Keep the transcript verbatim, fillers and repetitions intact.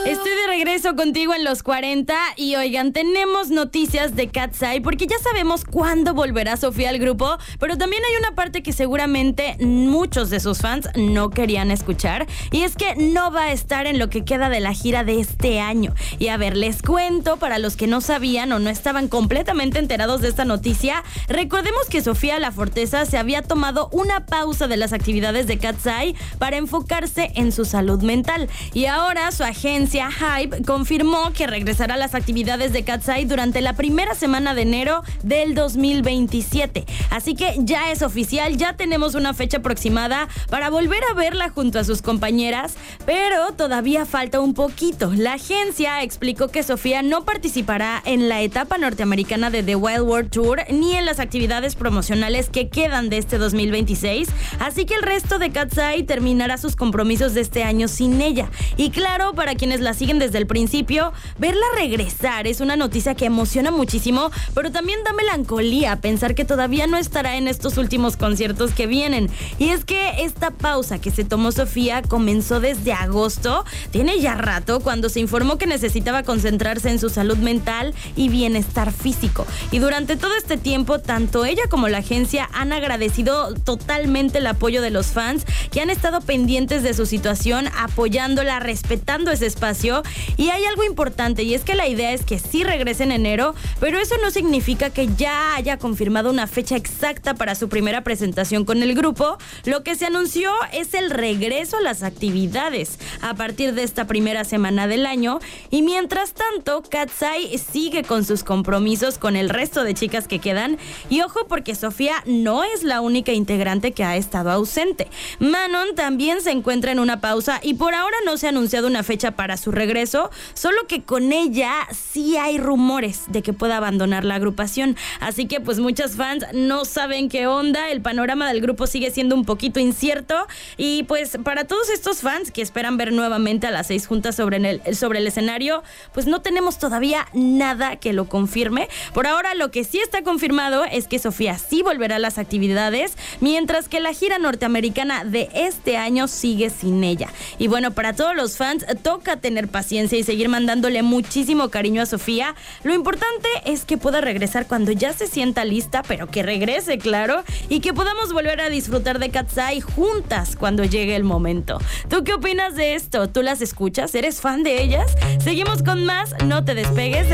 Estoy de regreso contigo en los cuarenta y oigan, tenemos noticias de Cat's Eye porque ya sabemos cuándo volverá Sofía al grupo, pero también hay una parte que seguramente muchos de sus fans no querían escuchar y es que no va a estar en lo que queda de la gira de este año. Y a ver, les cuento para los que no sabían o no estaban completamente enterados de esta noticia, recordemos que Sofía La Forteza se había tomado una pausa de las actividades de Cat's Eye para enfocarse en su salud mental y ahora su agencia Hype confirmó que regresará a las actividades de Cat's Eye durante la primera semana de enero del dos mil veintisiete. Así que ya es oficial, ya tenemos una fecha aproximada para volver a verla junto a sus compañeras, pero todavía falta un poquito. La agencia explicó que Sofía no participará en la etapa norteamericana de The Wild World Tour ni en las actividades promocionales que quedan de este dos mil veintiséis, así que el resto de Cat's Eye terminará sus compromisos de este año sin ella. Y claro, para quienes la siguen desde el principio, verla regresar es una noticia que emociona muchísimo, pero también da melancolía pensar que todavía no estará en estos últimos conciertos que vienen. Y es que esta pausa que se tomó Sofía comenzó desde agosto, tiene ya rato, cuando se informó que necesitaba concentrarse en su salud mental y bienestar físico. Y durante todo este tiempo, tanto ella como la agencia han agradecido totalmente el apoyo de los fans que han estado pendientes de su situación, apoyándola, respetando ese espacio. Y hay algo importante y es que la idea es que sí regrese en enero, pero eso no significa que ya haya confirmado una fecha exacta para su primera presentación con el grupo. Lo que se anunció es el regreso a las actividades a partir de esta primera semana del año y mientras tanto Cat's Eye sigue con sus compromisos con el resto de chicas que quedan y ojo porque Sofía no es la única integrante que ha estado ausente. Manon también se encuentra en una pausa y por ahora no se ha anunciado una fecha para su regreso, solo que con ella sí hay rumores de que pueda abandonar la agrupación, así que pues muchas fans no saben qué onda, el panorama del grupo sigue siendo un poquito incierto y pues para todos estos fans que esperan ver nuevamente a las seis juntas sobre el, sobre el escenario, pues no tenemos todavía nada que lo confirme. Por ahora lo que sí está confirmado es que Sofía sí volverá a las actividades, mientras que la gira norteamericana de este año sigue sin ella. Y bueno, para todos los fans toca tener paciencia y seguir mandándole muchísimo cariño a Sofía. Lo importante es que pueda regresar cuando ya se sienta lista, pero que regrese, claro, y que podamos volver a disfrutar de Cat's Eye juntas cuando llegue el momento. ¿Tú qué opinas de esto? ¿Tú las escuchas? ¿Eres fan de ellas? Seguimos con más, no te despegues.